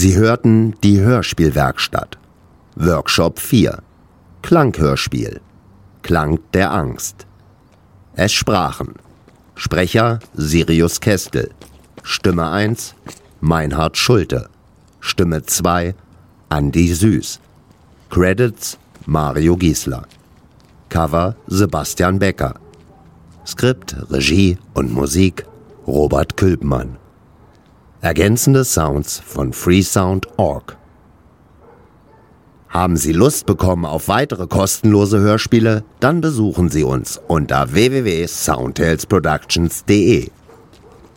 Sie hörten die Hörspielwerkstatt. Workshop 4. Klanghörspiel. Klang der Angst. Es sprachen Sprecher Sirius Kestel. Stimme 1 Meinhard Schulte. Stimme 2 Andi Süß. Credits Mario Giesler. Cover Sebastian Becker. Skript, Regie und Musik Robert Külpmann. Ergänzende Sounds von freesound.org. Haben Sie Lust bekommen auf weitere kostenlose Hörspiele? Dann besuchen Sie uns unter www.soundtalesproductions.de.